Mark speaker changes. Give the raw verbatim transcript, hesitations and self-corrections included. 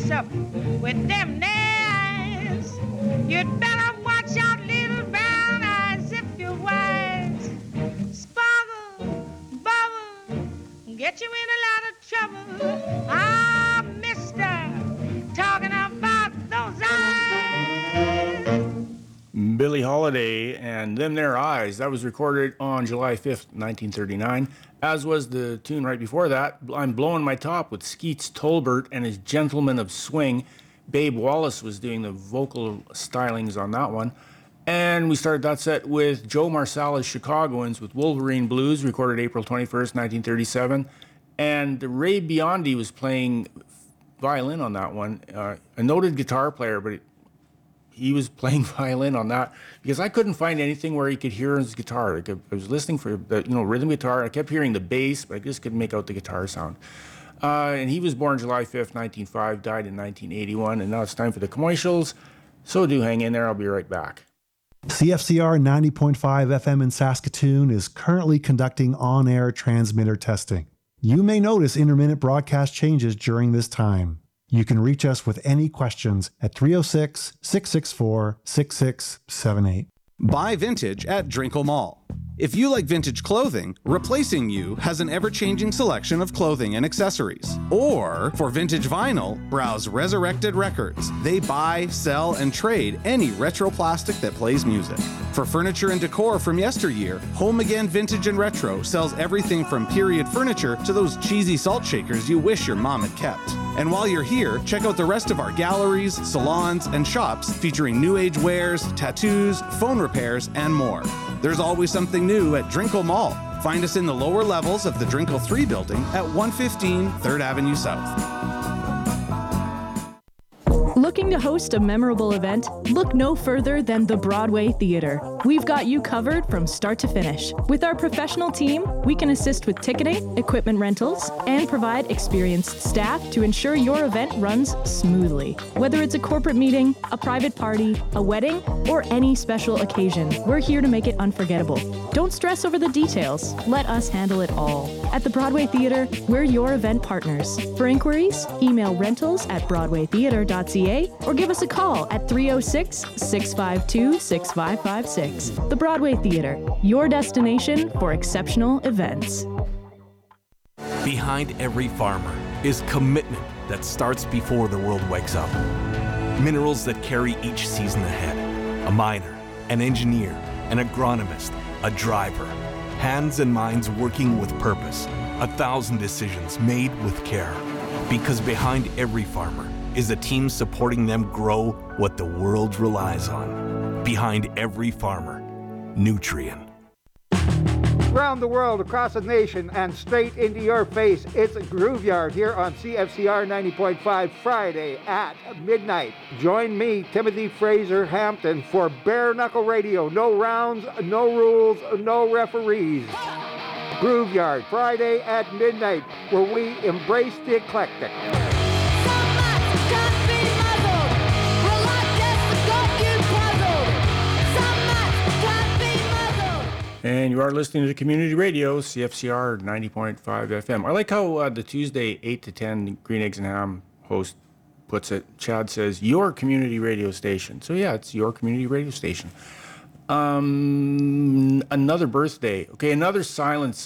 Speaker 1: up with them eyes. You'd better watch out, little brown eyes, if you're wise. Sparkle, bubble, get you in a lot of trouble. Ah, mister, talking about those eyes.
Speaker 2: Billie Holiday and Them There Eyes. That was recorded on July fifth, nineteen thirty-nine, as was the tune right before that, I'm Blowing My Top, with Skeets Tolbert and his Gentlemen of Swing. Babe Wallace was doing the vocal stylings on that one. And we started that set with Joe Marsala's Chicagoans with Wolverine Blues, recorded April twenty-first, nineteen thirty-seven. And Ray Biondi was playing violin on that one. Uh, a noted guitar player, but it, he was playing violin on that because I couldn't find anything where he could hear his guitar. Like I was listening for the you know rhythm guitar. I kept hearing the bass, but I just couldn't make out the guitar sound. Uh, and he was born July fifth, nineteen oh five, died in nineteen eighty-one. And now it's time for the commercials. So do hang in there. I'll be right back.
Speaker 3: C F C R ninety point five F M in Saskatoon is currently conducting on-air transmitter testing. You may notice intermittent broadcast changes during this time. You can reach us with any questions at three oh six, six six four, six six seven eight.
Speaker 4: Buy vintage at Drinkle Mall. If you like vintage clothing, Replacing You has an ever-changing selection of clothing and accessories. Or, for vintage vinyl, browse Resurrected Records. They buy, sell, and trade any retro plastic that plays music. For furniture and decor from yesteryear, Home Again Vintage and Retro sells everything from period furniture to those cheesy salt shakers you wish your mom had kept. And while you're here, check out the rest of our galleries, salons, and shops featuring new age wares, tattoos, phone repairs, and more. There's always something new at Drinkle Mall. Find us in the lower levels of the Drinkle three building at one fifteen third Avenue South.
Speaker 5: Looking to host a memorable event? Look no further than the Broadway Theatre. We've got you covered from start to finish. With our professional team, we can assist with ticketing, equipment rentals, and provide experienced staff to ensure your event runs smoothly. Whether it's a corporate meeting, a private party, a wedding, or any special occasion, we're here to make it unforgettable. Don't stress over the details. Let us handle it all. At the Broadway Theatre, we're your event partners. For inquiries, email rentals at broadway theatre dot c a or give us a call at three oh six, six five two, six five five six. The Broadway Theatre, your destination for exceptional events.
Speaker 6: Behind every farmer is commitment that starts before the world wakes up. Minerals that carry each season ahead. A miner, an engineer, an agronomist, a driver. Hands and minds working with purpose. A thousand decisions made with care. Because behind every farmer is a team supporting them grow what the world relies on. Behind every farmer, Nutrien.
Speaker 7: Around the world, across the nation, and straight into your face, it's Grooveyard here on C F C R ninety point five Friday at midnight. Join me, Timothy Fraser Hampton, for Bare Knuckle Radio. No rounds, no rules, no referees. Grooveyard, Friday at midnight, where we embrace the eclectic.
Speaker 2: And you are listening to Community Radio, C F C R ninety point five F M. I like how uh, the Tuesday eight to ten Green Eggs and Ham host puts it. Chad says, your community radio station. So yeah, it's your community radio station. Um, another birthday. Okay, another silence.